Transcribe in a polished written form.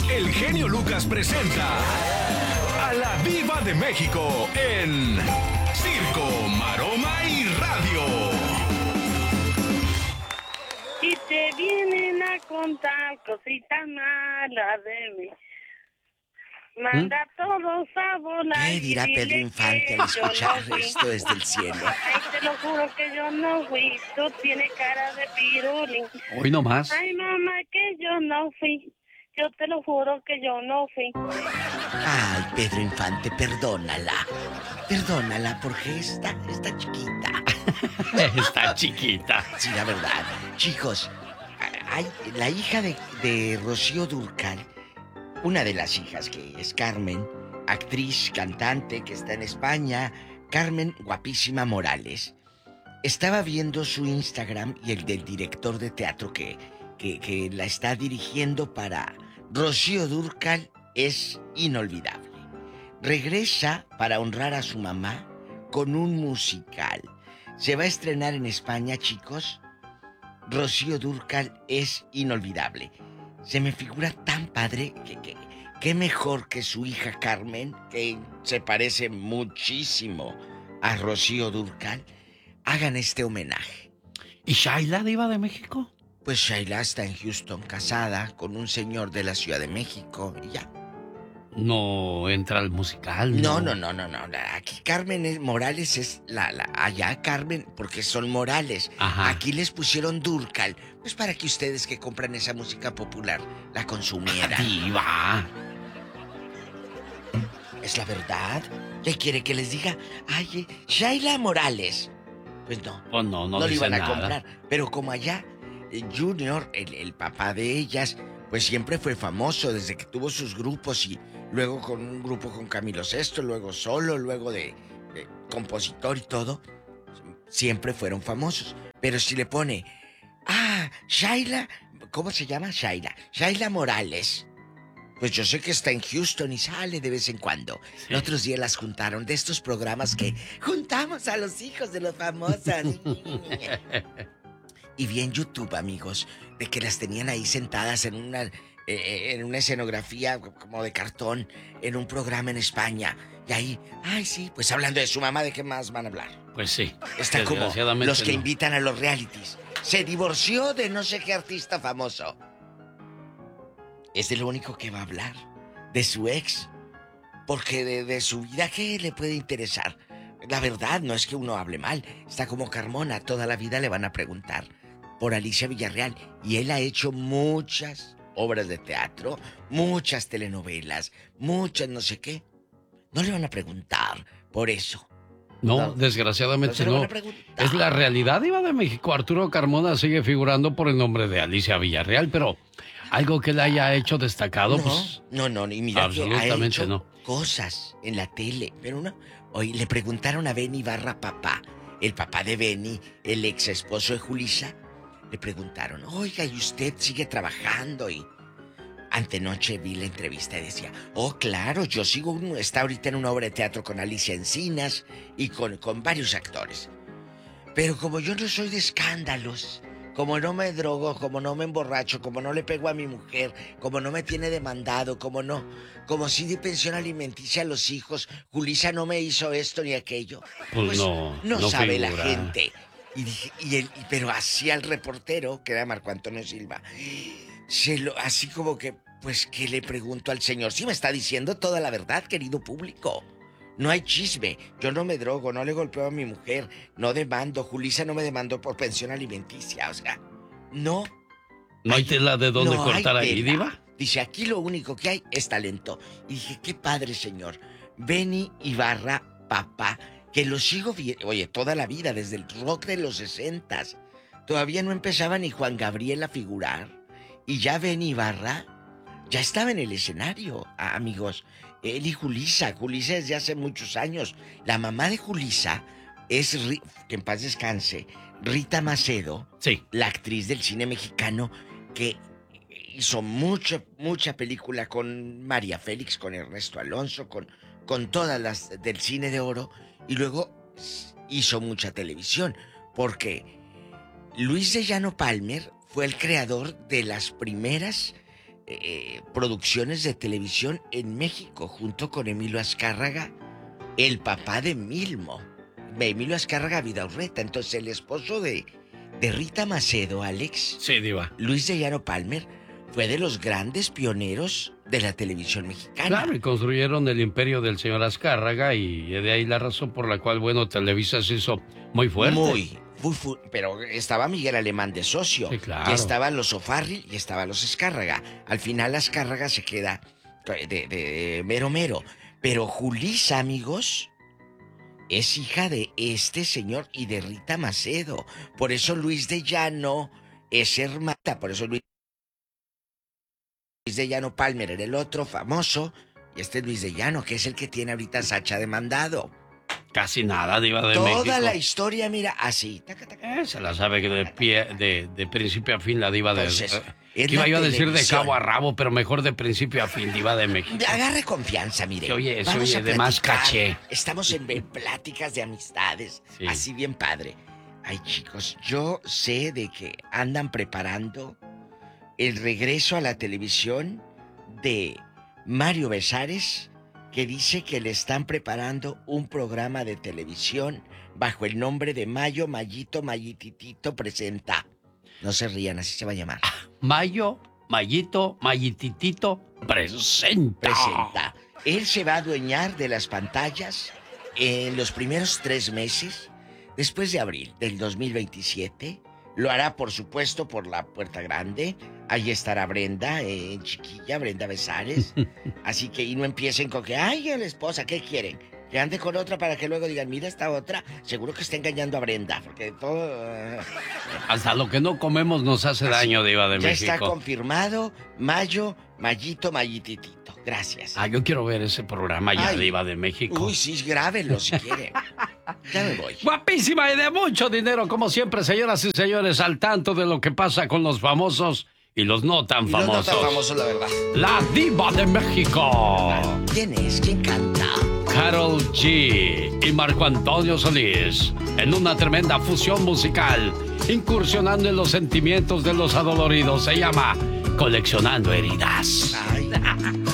el genio Lucas presenta a la Diva de México en Circo, Maroma y Radio. Y te vienen a contar cositas malas de mí. Manda a todos a volar. ¿Qué dirá Pedro Infante al escuchar esto desde el cielo? Ay, te lo juro que yo no fui. Tú tienes cara de pirulín. Hoy no más. Ay, mamá, que yo no fui. Yo te lo juro que yo no fui. Ay, Pedro Infante, perdónala. Perdónala porque está chiquita. Está chiquita. Sí, la verdad. Chicos, la hija de Rocío Dúrcal, una de las hijas que es Carmen, actriz, cantante que está en España, Carmen Guapísima Morales, estaba viendo su Instagram y el del director de teatro que la está dirigiendo para Rocío Dúrcal es inolvidable. Regresa para honrar a su mamá con un musical. Se va a estrenar en España, chicos. Rocío Dúrcal es inolvidable. Se me figura tan padre que mejor que su hija Carmen, que se parece muchísimo a Rocío Dúrcal, hagan este homenaje. ¿Y Shaila, Diva de México? Pues Shaila está en Houston, casada con un señor de la Ciudad de México y ya. No entra al musical, ¿no? No. Aquí Carmen Morales es allá Carmen, porque son Morales. Ajá. Aquí les pusieron Dúrcal, pues para que ustedes que compran esa música popular la consumieran. Diva. Es la verdad. ¿Qué quiere que les diga? Ay, Shaila Morales. Pues no. Pues no le iban a nada. comprar. Pero como allá, Junior, el papá de ellas, pues siempre fue famoso desde que tuvo sus grupos y luego con un grupo con Camilo Sesto, luego solo, luego de compositor y todo. Siempre fueron famosos. Pero si le pone, Shaila, ¿cómo se llama? Shaila Morales. Pues yo sé que está en Houston y sale de vez en cuando. Sí. Los otros días las juntaron de estos programas que juntamos a los hijos de los famosos. Y vi en YouTube, amigos, de que las tenían ahí sentadas en una escenografía como de cartón, en un programa en España. Y ahí, sí, pues hablando de su mamá, ¿de qué más van a hablar? Pues sí. Está como los que invitan a los realities. Se divorció de no sé qué artista famoso. Es de lo único que va a hablar. De su ex. Porque de su vida, ¿qué le puede interesar? La verdad, no es que uno hable mal. Está como Carmona, toda la vida le van a preguntar por Alicia Villarreal. Y él ha hecho muchas obras de teatro, muchas telenovelas, muchas no sé qué. No le van a preguntar por eso. No, desgraciadamente no. Es la realidad, Diva de México. Arturo Carmona sigue figurando por el nombre de Alicia Villarreal, pero algo que le haya hecho destacado, no, y mira absolutamente que ha hecho no. Cosas en la tele, pero no. Hoy le preguntaron a Benny Barra papá, el papá de Benny, el ex esposo de Julissa, le preguntaron, oiga, ¿y usted sigue trabajando? Y antenoche vi la entrevista y decía, claro, yo está ahorita en una obra de teatro con Alicia Encinas y con varios actores. Pero como yo no soy de escándalos, como no me drogo, como no me emborracho, como no le pego a mi mujer, como no me tiene demandado, como sí de pensión alimenticia a los hijos, Julissa no me hizo esto ni aquello. Pues no sabe figura. La gente. Y dije, pero así al reportero, que era Marco Antonio Silva, así como que, pues, ¿qué le pregunto al señor? Sí me está diciendo toda la verdad, querido público. No hay chisme, yo no me drogo, no le golpeo a mi mujer, no demando, Julissa no me demandó por pensión alimenticia, o sea, no. ¿No hay tela de dónde cortar ahí, Diva? Dice, aquí lo único que hay es talento. Y dije, qué padre, señor. Benny Ibarra, papá, que lo sigo viendo, oye, toda la vida, desde el rock de los 60s. Todavía no empezaba ni Juan Gabriel a figurar. Y ya Benny Ibarra ya estaba en el escenario, amigos. Él y Julissa desde hace muchos años. La mamá de Julissa es, que en paz descanse, Rita Macedo, sí, la actriz del cine mexicano que hizo mucha película con María Félix, con Ernesto Alonso, con todas las del cine de oro, y luego hizo mucha televisión, porque Luis de Llano Palmer fue el creador de las primeras producciones de televisión en México, junto con Emilio Azcárraga, el papá de Milmo. Emilio Azcárraga Vidaurreta, entonces el esposo de Rita Macedo, Alex. Sí, diva. Luis de Llano Palmer fue de los grandes pioneros de la televisión mexicana. Claro, y construyeron el imperio del señor Azcárraga y de ahí la razón por la cual, bueno, Televisa se hizo muy fuerte. Pero estaba Miguel Alemán de socio. Sí, claro. Y estaban los O'Farrill y estaban los Azcárraga. Al final Azcárraga se queda de mero. Pero Julissa, amigos, es hija de este señor y de Rita Macedo. Por eso Luis de Llano es hermana. Por eso Luis de Llano Palmer era el otro famoso. Y este es Luis de Llano, que es el que tiene ahorita Sacha demandado. Casi nada, diva de México. Toda la historia, mira, así. Se la sabe que de principio a fin la diva de... Entonces, iba yo a decir de cabo a rabo, pero mejor de principio a fin, diva de México. Agarre confianza, mire. Se oye de más caché. Estamos en pláticas de amistades, sí. Así bien padre. Ay, chicos, yo sé de que andan preparando el regreso a la televisión de Mario Besares, que dice que le están preparando un programa de televisión bajo el nombre de Mayo, Mayito, Mayititito presenta. No se rían, así se va a llamar. Mayo, Mayito, Mayititito presenta. Él se va a adueñar de las pantallas en los primeros 3 meses, después de abril del 2027. Lo hará, por supuesto, por la puerta grande. Ahí estará Brenda, chiquilla, Brenda Besares. Así que, y no empiecen con que, ay, la esposa, ¿qué quieren? Que ande con otra para que luego digan, mira esta otra, seguro que está engañando a Brenda, porque todo... Hasta lo que no comemos nos hace daño, diva de México. Ya está confirmado, Mayo, Mayito, Mayititito. Gracias. Yo quiero ver ese programa ya, diva de México. Uy, sí, grábenlo si quieren. Ya me voy. Guapísima y de mucho dinero, como siempre, señoras y señores, al tanto de lo que pasa con los famosos y los no tan famosos. Los no tan famosos, la verdad. La diva de México. ¿Quién es? ¿Quién canta? Karol G y Marco Antonio Solís, en una tremenda fusión musical, incursionando en los sentimientos de los adoloridos. Se llama Coleccionando Heridas. Ay.